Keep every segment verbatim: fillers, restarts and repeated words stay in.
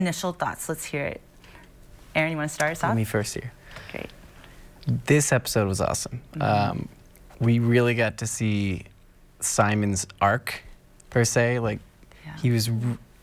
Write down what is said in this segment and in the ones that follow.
Initial thoughts, let's hear it. Aaron, you want to start us off? Let me first here. Great. This episode was awesome. Mm-hmm. um, we really got to see Simon's arc, per se. Like, yeah. he was r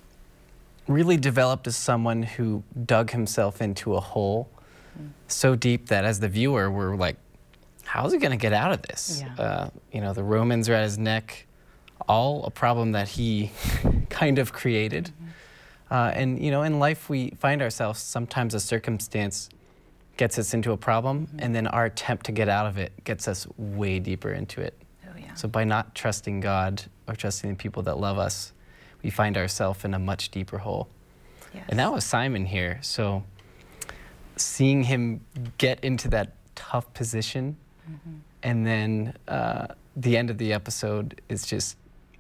really developed as someone who dug himself into a hole mm. so deep that as the viewer, we're like, how's he going to get out of this? Yeah. Uh, you know, the Romans are at his neck, all a problem that he kind of created. Mm-hmm. uh, and, you know, in life, we find ourselves, sometimes a circumstance gets us into a problem, mm-hmm. and then our attempt to get out of it gets us way deeper into it. Oh, yeah. So by not trusting God or trusting the people that love us, we find ourselves in a much deeper hole. Yes. And that was Simon here. So seeing him get into that tough position, mm-hmm. and then uh, the end of the episode is just,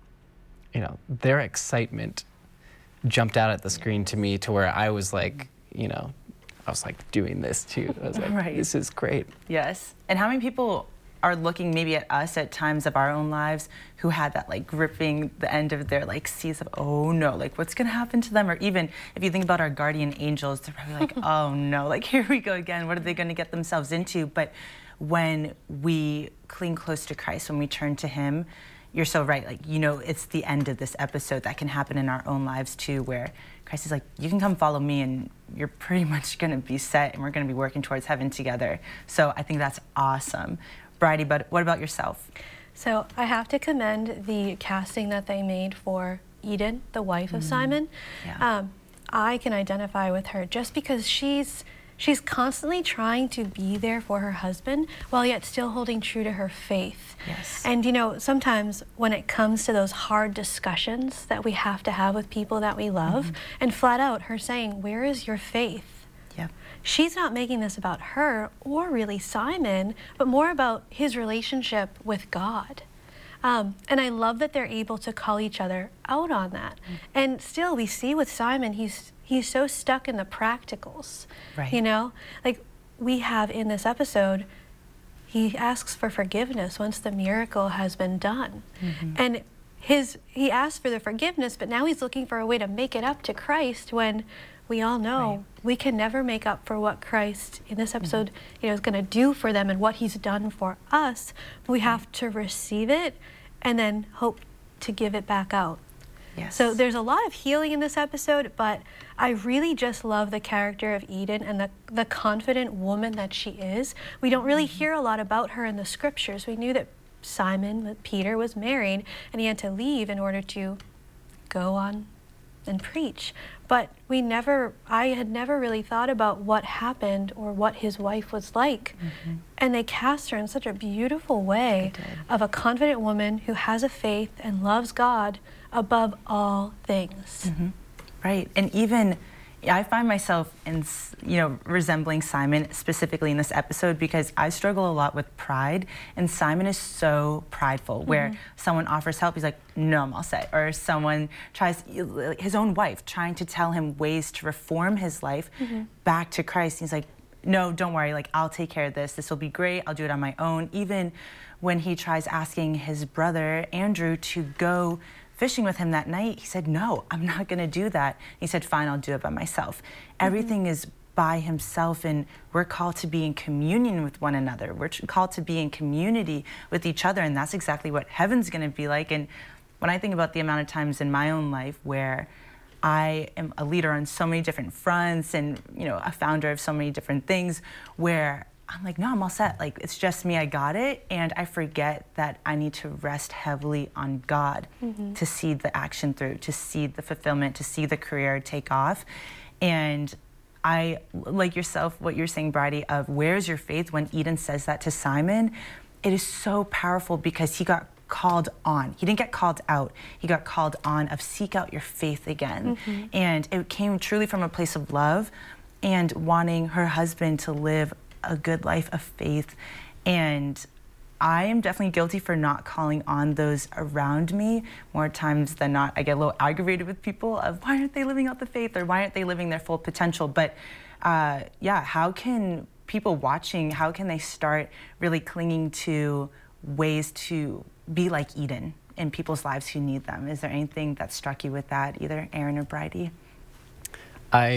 you know, their excitement jumped out at the screen to me, to where I was like, you know, I was like doing this too. I was like, right. This is great. Yes. And how many people are looking maybe at us at times of our own lives who had that like gripping the end of their like seas of, oh no, like what's gonna happen to them? Or even if you think about our guardian angels, they're probably like, oh no, like here we go again. What are they gonna get themselves into? But when we cling close to Christ, when we turn to him, you're so right. Like, you know, it's the end of this episode that can happen in our own lives too, where Christ is like, you can come follow me and you're pretty much going to be set and we're going to be working towards heaven together. So I think that's awesome. Bridie, but what about yourself? So I have to commend the casting that they made for Eden, the wife of mm. Simon. Yeah. Um, I can identify with her just because she's She's constantly trying to be there for her husband while yet still holding true to her faith. Yes. And you know, sometimes when it comes to those hard discussions that we have to have with people that we love, mm-hmm. and flat out her saying, where is your faith? Yep. She's not making this about her or really Simon, but more about his relationship with God. Um, and I love that they're able to call each other out on that. Mm-hmm. And still, we see with Simon, he's he's so stuck in the practicals. Right. You know, like we have in this episode, he asks for forgiveness once the miracle has been done. Mm-hmm. And his he asks for the forgiveness, but now he's looking for a way to make it up to Christ, when we all know right. we can never make up for what Christ in this episode mm-hmm. you know, is going to do for them and what he's done for us. We have right. to receive it and then hope to give it back out. Yes. So there's a lot of healing in this episode, but I really just love the character of Eden and the, the confident woman that she is. We don't really mm-hmm. hear a lot about her in the scriptures. We knew that Simon, Peter, was married and he had to leave in order to go on and preach. But we never, I had never really thought about what happened or what his wife was like. Mm-hmm. And they cast her in such a beautiful way of a confident woman who has a faith and loves God above all things. Mm-hmm. Right. And even I find myself in, you know, resembling Simon specifically in this episode, because I struggle a lot with pride, and Simon is so prideful, where mm-hmm. someone offers help, he's like, no, I'm all set. Or someone tries, his own wife trying to tell him ways to reform his life mm-hmm. back to Christ. He's like, no, don't worry, like, I'll take care of this. This will be great. I'll do it on my own. Even when he tries asking his brother, Andrew, to go fishing with him that night, he said, no, I'm not going to do that. He said, fine, I'll do it by myself. Mm-hmm. Everything is by himself, and we're called to be in communion with one another. We're called to be in community with each other, and that's exactly what heaven's going to be like. And when I think about the amount of times in my own life where I am a leader on so many different fronts and, you know, a founder of so many different things, where I'm like, no, I'm all set. Like, it's just me, I got it. And I forget that I need to rest heavily on God mm-hmm. to see the action through, to see the fulfillment, to see the career take off. And I, like yourself, what you're saying, Bridie, of where's your faith, when Eden says that to Simon, it is so powerful, because he got called on. He didn't get called out. He got called on of seek out your faith again. Mm-hmm. And it came truly from a place of love and wanting her husband to live a good life of faith. And I am definitely guilty for not calling on those around me. More times than not, I get a little aggravated with people of why aren't they living out the faith, or why aren't they living their full potential? But uh, yeah, how can people watching, how can they start really clinging to ways to be like Eden in people's lives who need them? Is there anything that struck you with that, either Aaron or Bridie? I